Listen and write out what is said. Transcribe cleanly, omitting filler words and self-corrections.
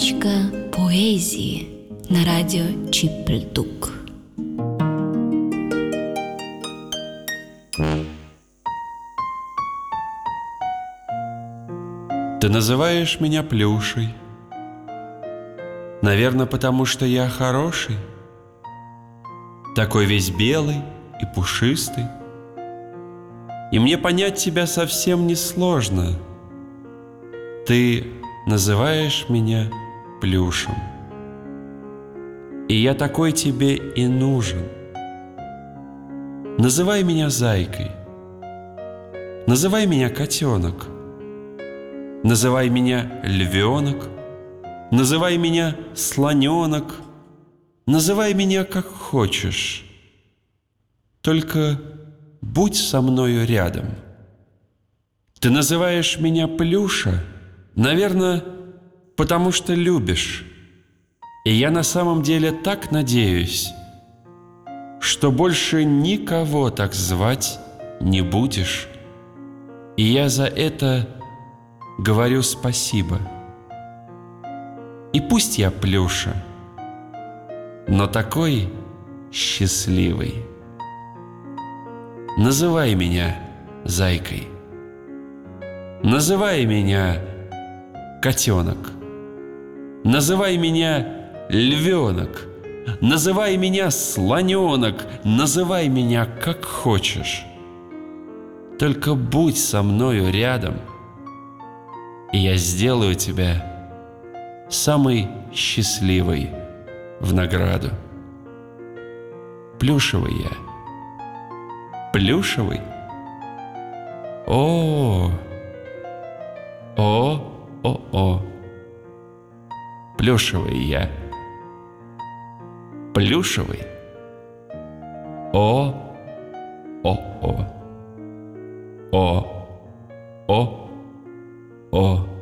Строчка поэзии на радио Чипльдук. Ты называешь меня Плюшей, наверное, потому что я хороший, такой весь белый и пушистый. И мне понять тебя совсем несложно. Ты называешь меня Плюшем, и я такой тебе и нужен. Называй меня Зайкой, называй меня Котенок, называй меня Львенок, называй меня Слоненок, называй меня как хочешь. Только будь со мною рядом. Ты называешь меня Плюша, наверное, потому что любишь. И я на самом деле так надеюсь, что больше никого так звать не будешь. И я за это говорю спасибо. И пусть я Плюша, но такой счастливый. Называй меня Зайкой, называй меня Котенок, называй меня Львенок, называй меня Слоненок, называй меня как хочешь. Только будь со мною рядом, и я сделаю тебя самой счастливой в награду. Плюшевый я, плюшевый. О, плюшевый я, плюшевый. О, о,